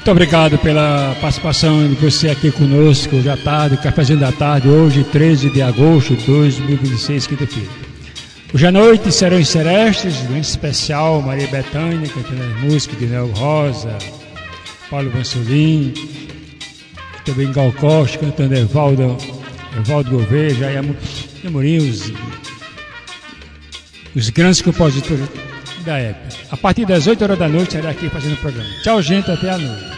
Muito obrigado pela participação de você aqui conosco hoje à tarde, cafezinho da tarde, hoje 13 de agosto de 2026, quinta-feira. Hoje à noite serão os Serestes, grande especial, Maria Bethânia, cantando as músicas de Nel Rosa, Paulo Vansolim, também Gal Costa, cantando Evaldo Gouveia, Jair Amorim, os grandes compositores da época. A partir das 8 horas da noite, será aqui fazendo o programa. Tchau, gente, até a noite.